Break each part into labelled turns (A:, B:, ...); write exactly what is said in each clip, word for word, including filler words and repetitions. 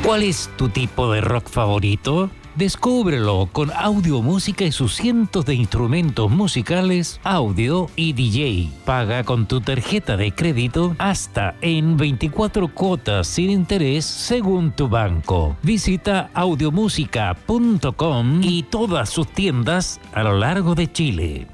A: ¿Cuál es tu tipo de rock favorito? Descúbrelo con audio, música y sus cientos de instrumentos musicales, audio y D J. Paga con tu tarjeta de crédito hasta en veinticuatro cuotas sin interés según tu banco. Visita audiomusica punto com y todas sus tiendas a lo largo de Chile.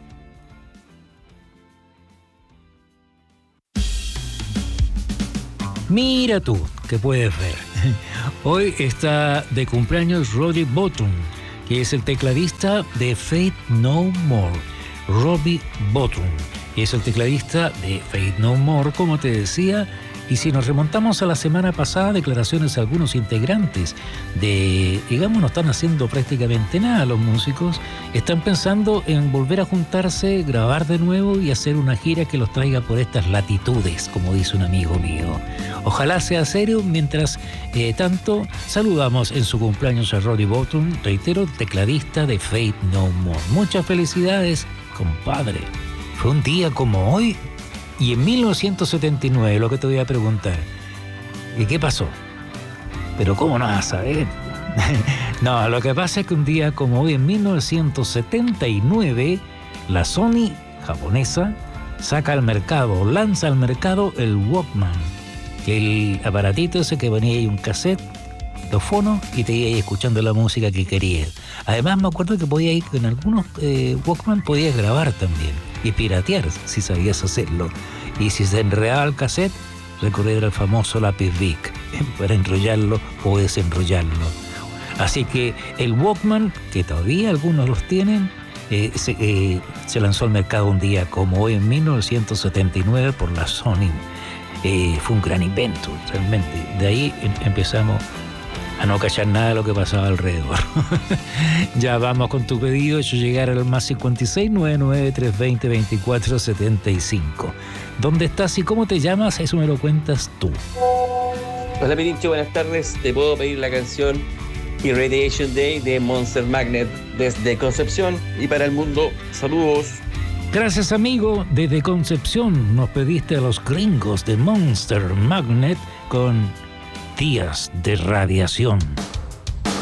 A: Mira tú, que puedes ver. Hoy está de cumpleaños Robbie Bottum, que es el tecladista de Faith No More. Robbie Bottum es el tecladista de Faith No More, como te decía. Y si nos remontamos a la semana pasada, declaraciones de algunos integrantes de, digamos, no están haciendo prácticamente nada los músicos, están pensando en volver a juntarse, grabar de nuevo y hacer una gira que los traiga por estas latitudes, como dice un amigo mío. Ojalá sea serio. Mientras eh, tanto, saludamos en su cumpleaños a Robbie Bottum, reitero, tecladista de Faith No More. Muchas felicidades, compadre. Fue un día como hoy. Y en mil novecientos setenta y nueve, lo que te voy a preguntar, ¿y qué pasó? Pero ¿cómo no vas a saber? No, lo que pasa es que un día como hoy, en mil novecientos setenta y nueve, la Sony japonesa saca al mercado, lanza al mercado el Walkman, el aparatito ese que venía ahí un cassette, los fonos, y te iba ahí escuchando la música que querías. Además me acuerdo que podía ir, en algunos eh, Walkman podías grabar también y piratear si sabías hacerlo. Y si se enredaba el cassette, recurrir al famoso lápiz Bic para enrollarlo o desenrollarlo. Así que el Walkman, que todavía algunos los tienen, eh, se, eh, se lanzó al mercado un día como hoy, en mil novecientos setenta y nueve, por la Sony. Eh, fue un gran invento, realmente. De ahí em- empezamos a no cachar nada de lo que pasaba alrededor. Ya vamos con tu pedido, hecho llegar al más cincuenta y seis, noventa y nueve, trescientos veinte, veinticuatro setenta y cinco. ¿Dónde estás y cómo te llamas? Eso me lo cuentas tú.
B: Hola Pirincho, buenas tardes. Te puedo pedir la canción Irradiation Day de Monster Magnet desde Concepción y para el mundo. Saludos.
A: Gracias, amigo. Desde Concepción nos pediste a los gringos de Monster Magnet con Días de Radiación.